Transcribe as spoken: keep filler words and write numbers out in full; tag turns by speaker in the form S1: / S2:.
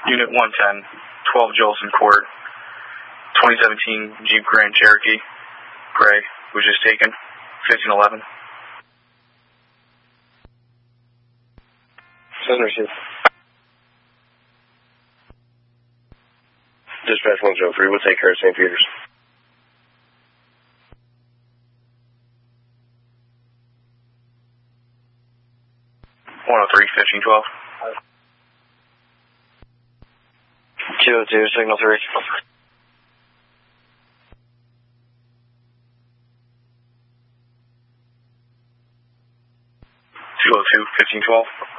S1: Unit one ten, twelve Jolson Court, twenty seventeen Jeep Grand Cherokee, gray, was just taken, fifteen eleven.
S2: Send receive. Dispatch one oh three, we'll take care of Saint Peter's.
S1: one oh three, fifteen twelve.
S2: two oh two, signal three.
S1: two oh two, fifteen twelve.